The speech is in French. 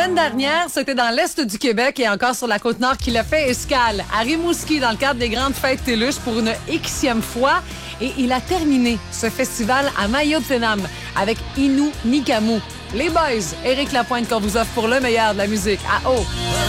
semaine dernière, c'était dans l'Est du Québec et encore sur la Côte-Nord qu'il a fait escale à Rimouski dans le cadre des Grandes Fêtes Téluches pour une Xème fois. Et il a terminé ce festival à Mayotte-Fénam avec Inou Nikamou. Les boys, Éric Lapointe qu'on vous offre pour le meilleur de la musique à eau.